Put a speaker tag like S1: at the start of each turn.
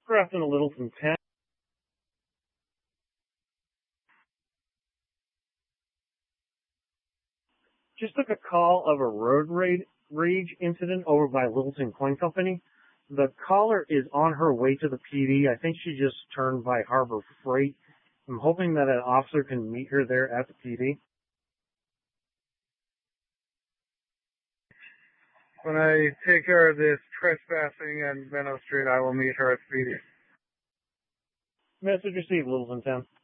S1: Grafton to Littleton 10. Just took a call of a road rage incident over by Littleton Coin Company. The caller is on her way to the PD. I think she just turned by Harbor Freight. I'm hoping that an officer can meet her there at the PD.
S2: When I take care of this trespassing on Benno Street, I will meet her at the PD.
S1: Message received, Littleton 10.